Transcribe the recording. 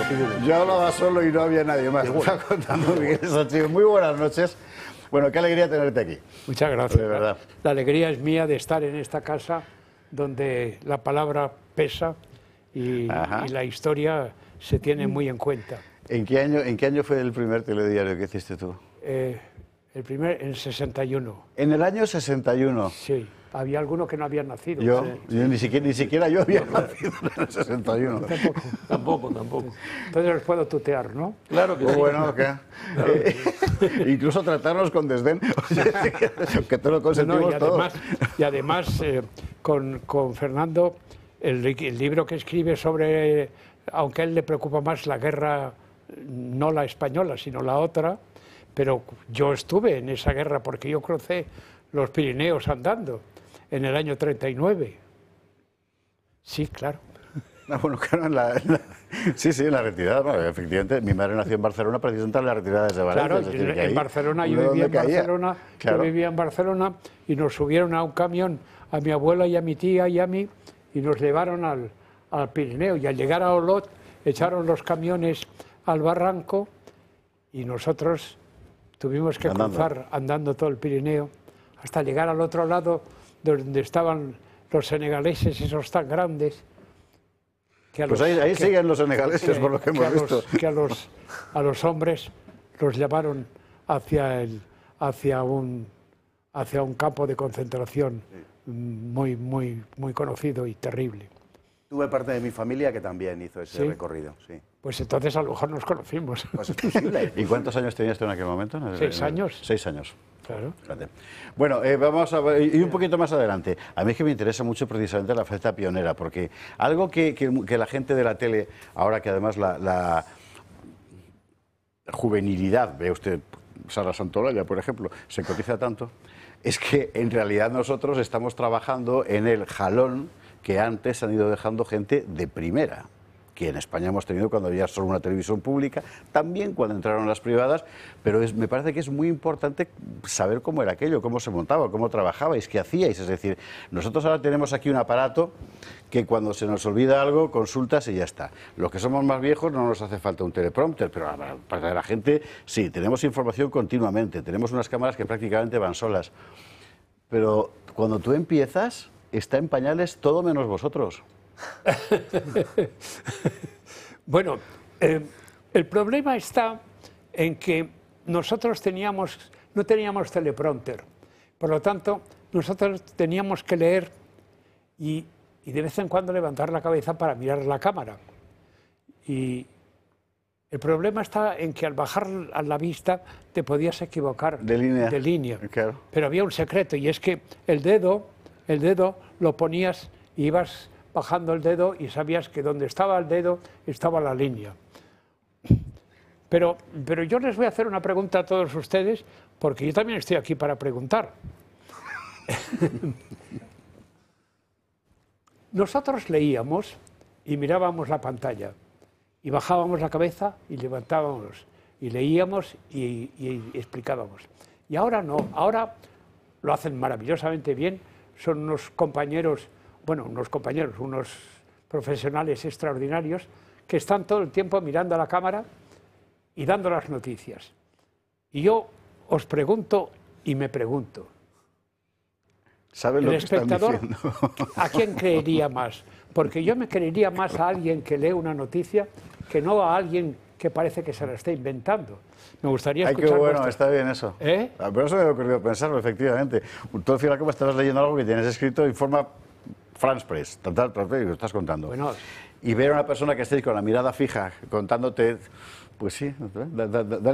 Yo hablaba solo y no había nadie más. Me está contando Miguel Sánchez. Muy buenas noches. Bueno, qué alegría tenerte aquí. Muchas gracias. De verdad. La alegría es mía de estar en esta casa donde la palabra pesa y la historia se tiene muy en cuenta. ¿En qué año fue el primer telediario que hiciste tú? El primer, en 61. En el año 61. Sí, había alguno que no había nacido. Yo, Sí. ni siquiera yo había nacido en el 61. Tampoco. Entonces los puedo tutear, ¿no? Claro que sí. Bueno, ¿qué? Incluso tratarnos con desdén, o sea, que te lo consentimos todo. Y además con Fernando, el libro que escribe sobre, aunque a él le preocupa más la guerra, no la española, sino la otra, pero yo estuve en esa guerra porque yo crucé los Pirineos andando en el año 39. Sí, claro. Bueno, claro, en la retirada, bueno, efectivamente, mi madre nació en Barcelona, precisamente en la retirada desde Valencia. Claro, es decir, que en ahí, Barcelona, yo vivía en Barcelona, claro. Yo vivía en Barcelona y nos subieron a un camión a mi abuela y a mi tía y a mí y nos llevaron al Pirineo, y al llegar a Olot echaron los camiones al barranco y nosotros tuvimos que cruzar andando todo el Pirineo hasta llegar al otro lado donde estaban los senegaleses, esos tan grandes. Pues ahí siguen los senegaleses, por lo que hemos visto. Que a los hombres los llevaron hacia un campo de concentración muy conocido y terrible. Tuve parte de mi familia que también hizo ese recorrido, sí. Pues entonces a lo mejor nos conocimos. Pues es posible. ¿Y cuántos años tenías tú en aquel momento? 6 años. 6 años. Claro. Bueno, vamos a ver, y un poquito más adelante. A mí es que me interesa mucho precisamente la faceta pionera, porque algo que la gente de la tele, ahora que además la juvenilidad, ve usted, Sara Santolaya, por ejemplo, se cotiza tanto, es que en realidad nosotros estamos trabajando en el jalón que antes han ido dejando gente de primera, que en España hemos tenido cuando había solo una televisión pública, también cuando entraron las privadas, pero me parece que es muy importante saber cómo era aquello, cómo se montaba, cómo trabajabais, qué hacíais. Es decir, nosotros ahora tenemos aquí un aparato que cuando se nos olvida algo, consultas y ya está. Los que somos más viejos no nos hace falta un teleprompter, pero para la gente sí, tenemos información continuamente, tenemos unas cámaras que prácticamente van solas. Pero cuando tú empiezas, está en pañales todo menos vosotros. Bueno, el problema está en que nosotros no teníamos teleprompter, por lo tanto nosotros teníamos que leer y de vez en cuando levantar la cabeza para mirar la cámara. Y el problema está en que al bajar a la vista te podías equivocar de línea. Claro. Pero había un secreto, y es que el dedo lo ponías y ibas bajando el dedo y sabías que donde estaba el dedo estaba la línea. Pero yo les voy a hacer una pregunta a todos ustedes, porque yo también estoy aquí para preguntar. Nosotros leíamos y mirábamos la pantalla, y bajábamos la cabeza y levantábamos, y leíamos y explicábamos. Y ahora no, ahora lo hacen maravillosamente bien, son unos profesionales extraordinarios que están todo el tiempo mirando a la cámara y dando las noticias. Y yo os pregunto y me pregunto, ¿saben lo que están espectador, diciendo? ¿a quién creería más? Porque yo me creería más a alguien que lee una noticia que no a alguien que parece que se la está inventando. Me gustaría escuchar... Qué bueno, está bien eso. Pero eso me ha ocurrido pensarlo, efectivamente. Tú al final como estabas leyendo algo que tienes escrito en forma France Press, y lo estás contando. Bueno, y ver a una persona que esté con la mirada fija contándote, pues sí,